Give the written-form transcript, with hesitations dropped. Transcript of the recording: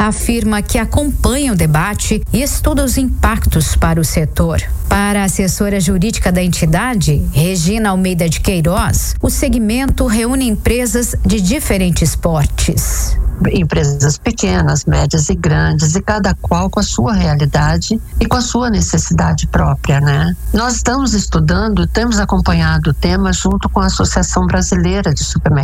afirma que acompanha o debate e estuda os impactos para o setor. Para a assessora jurídica da entidade, Regina Almeida de Queiroz, o segmento reúne empresas de diferentes portes. Empresas pequenas, médias e grandes, e cada qual com a sua realidade e com a sua necessidade própria, né? Nós estamos estudando, temos acompanhado o tema junto com a Associação Brasileira de Supermercados.